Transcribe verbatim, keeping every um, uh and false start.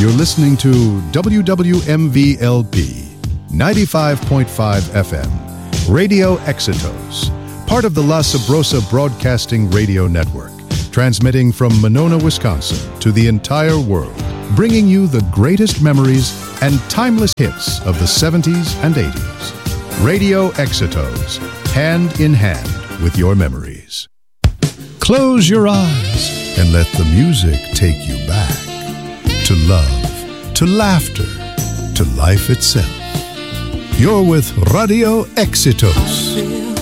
You're listening to W W M V L P ninety-five point five F M, Radio Exitos, part of the La Sabrosa Broadcasting Radio Network, transmitting from Monona, Wisconsin to the entire world, bringing you the greatest memories and timeless hits of the seventies and eighties. Radio Exitos, hand in hand with your memories. Close your eyes and let the music take you back to love, to laughter, to life itself. You're with Radio Exitos.